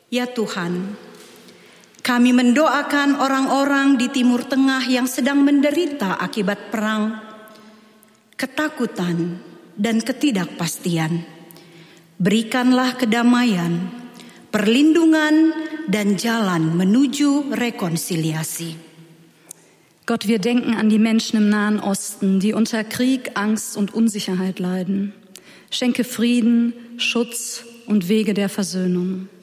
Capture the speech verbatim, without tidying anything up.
Ya Tuhan, kami mendoakan orang-orang di Timur Tengah yang sedang menderita akibat perang, ketakutan, dan ketidakpastian. Berikanlah kedamaian, perlindungan, dan jalan menuju rekonsiliasi. Gott, wir denken an die Menschen im Nahen Osten, die unter Krieg, Angst und Unsicherheit leiden. Schenke Frieden, Schutz und Wege der Versöhnung.